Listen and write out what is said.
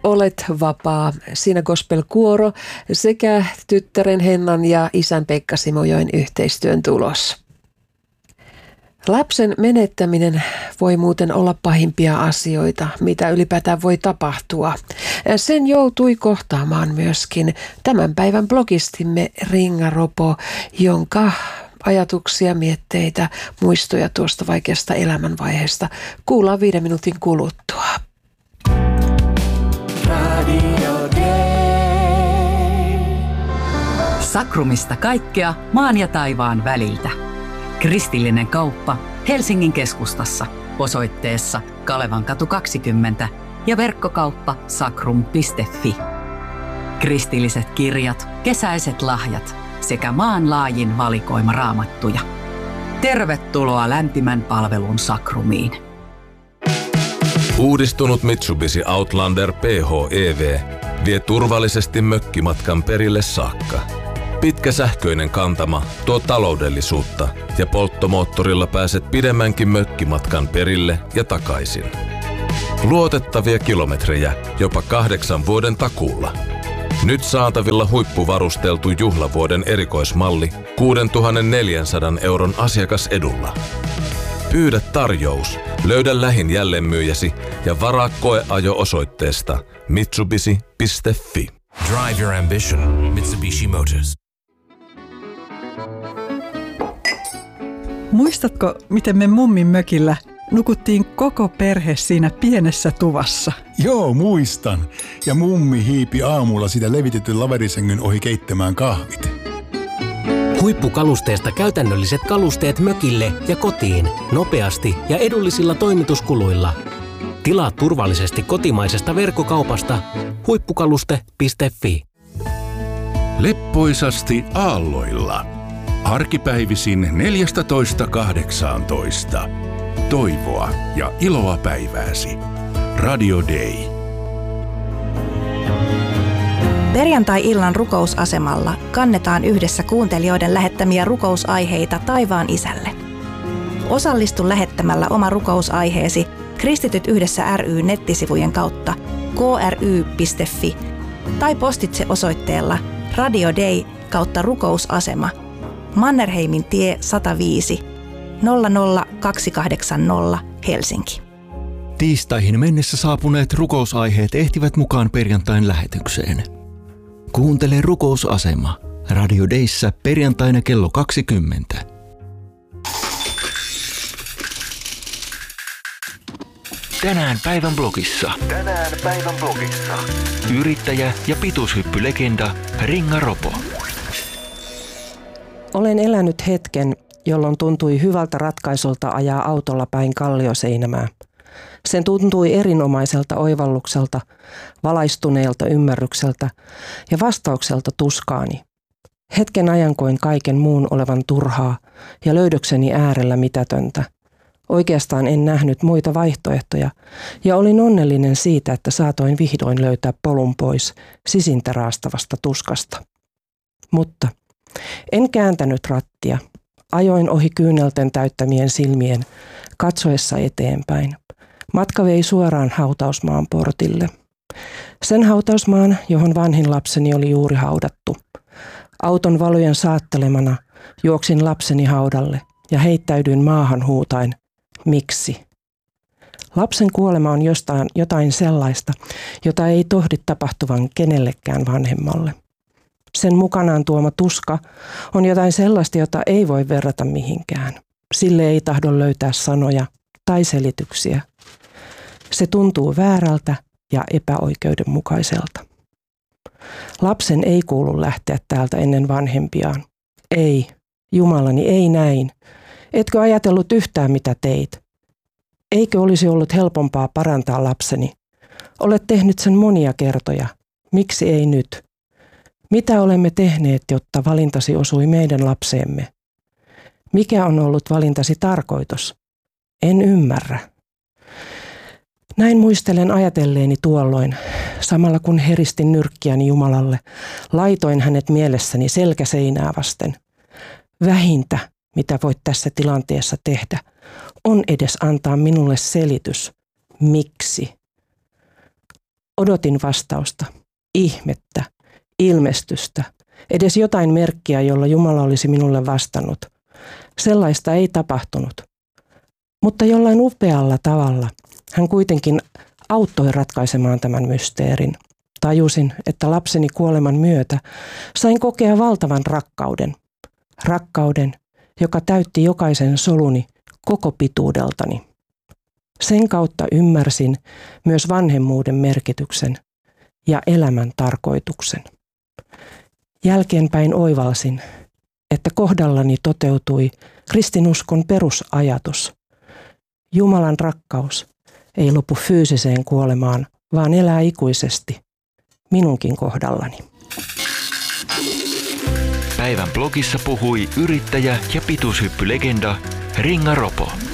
Olet vapaa. Siinä gospel-kuoro sekä tyttären Hennan ja isän Pekka Simojoen yhteistyön tulos. Lapsen menettäminen voi muuten olla pahimpia asioita, mitä ylipäätään voi tapahtua. Sen joutui kohtaamaan myöskin tämän päivän blogistimme Ringa Ropo, jonka ajatuksia, mietteitä, muistoja tuosta vaikeasta elämänvaiheesta kuullaan 5 minuutin kuluttua. Sakrumista kaikkea maan ja taivaan väliltä. Kristillinen kauppa Helsingin keskustassa osoitteessa Kalevankatu 20 ja verkkokauppa sakrum.fi. Kristilliset kirjat, kesäiset lahjat sekä maanlaajin valikoima raamattuja. Tervetuloa lämpimän palvelun Sakrumiin. Uudistunut Mitsubishi Outlander PHEV vie turvallisesti mökkimatkan perille saakka. Pitkä sähköinen kantama tuo taloudellisuutta ja polttomoottorilla pääset pidemmänkin mökkimatkan perille ja takaisin. Luotettavia kilometrejä jopa 8 vuoden takuulla. Nyt saatavilla huippuvarusteltu juhlavuoden erikoismalli 6,400 € asiakasedulla. Pyydä tarjous, löydä lähin jälleenmyyjäsi ja varaa koeajo osoitteesta mitsubishi.fi. Drive your ambition, Mitsubishi Motors. Muistatko, miten me mummin mökillä nukuttiin koko perhe siinä pienessä tuvassa? Joo, muistan. Ja mummi hiipi aamulla sitä levitetyn laverisängyn ohi keittämään kahvit. Huippukalusteesta käytännölliset kalusteet mökille ja kotiin nopeasti ja edullisilla toimituskuluilla. Tilaa turvallisesti kotimaisesta verkkokaupasta huippukaluste.fi. Leppoisasti aalloilla. Arkipäivisin 14.18. Toivoa ja iloa päivääsi. Radio Day. Perjantai-illan rukousasemalla kannetaan yhdessä kuuntelijoiden lähettämiä rukousaiheita taivaan Isälle. Osallistu lähettämällä oma rukousaiheesi Kristityt yhdessä ry nettisivujen kautta kry.fi tai postitse osoitteella Radio Day / rukousasema Mannerheimin tie 105 00280 Helsinki. Tiistaihin mennessä saapuneet rukousaiheet ehtivät mukaan perjantain lähetykseen. Kuuntele rukousasema Radio Dayssä perjantaina kello 20. Tänään päivän blogissa. Yrittäjä ja pituushyppylegenda Ringa Ropo. Olen elänyt hetken, jolloin tuntui hyvältä ratkaisulta ajaa autolla päin Kallioseinämää. Sen tuntui erinomaiselta oivallukselta, valaistuneelta ymmärrykseltä ja vastaukselta tuskaani. Hetken ajan koin kaiken muun olevan turhaa ja löydökseni äärellä mitätöntä. Oikeastaan en nähnyt muita vaihtoehtoja ja olin onnellinen siitä, että saatoin vihdoin löytää polun pois sisintä raastavasta tuskasta. Mutta en kääntänyt rattia. Ajoin ohi kyynelten täyttämien silmien, katsoessa eteenpäin. Matka vei suoraan hautausmaan portille. Sen hautausmaan, johon vanhin lapseni oli juuri haudattu. Auton valojen saattelemana juoksin lapseni haudalle ja heittäydyin maahan huutaen, miksi? Lapsen kuolema on jotain sellaista, jota ei tohdi tapahtuvan kenellekään vanhemmalle. Sen mukanaan tuoma tuska on jotain sellaista, jota ei voi verrata mihinkään. Sille ei tahdo löytää sanoja tai selityksiä. Se tuntuu väärältä ja epäoikeudenmukaiselta. Lapsen ei kuulu lähteä täältä ennen vanhempiaan. Ei, Jumalani, ei näin. Etkö ajatellut yhtään mitä teit? Eikö olisi ollut helpompaa parantaa lapseni? Olet tehnyt sen monia kertoja. Miksi ei nyt? Mitä olemme tehneet, jotta valintasi osui meidän lapseemme? Mikä on ollut valintasi tarkoitus? En ymmärrä. Näin muistelen ajatelleeni tuolloin, samalla kun heristin nyrkkiäni Jumalalle, laitoin hänet mielessäni selkäseinää vasten. Vähintä, mitä voit tässä tilanteessa tehdä, on edes antaa minulle selitys. Miksi? Odotin vastausta, ihmettä, ilmestystä, edes jotain merkkiä, jolla Jumala olisi minulle vastannut. Sellaista ei tapahtunut. Mutta jollain upealla tavalla hän kuitenkin auttoi ratkaisemaan tämän mysteerin. Tajusin, että lapseni kuoleman myötä sain kokea valtavan rakkauden. Rakkauden, joka täytti jokaisen soluni koko pituudeltani. Sen kautta ymmärsin myös vanhemmuuden merkityksen ja elämän tarkoituksen. Jälkeenpäin oivalsin, että kohdallani toteutui kristinuskon perusajatus. Jumalan rakkaus ei lopu fyysiseen kuolemaan, vaan elää ikuisesti, minunkin kohdallani. Päivän blogissa puhui yrittäjä ja pituushyppylegenda Ringa Ropo.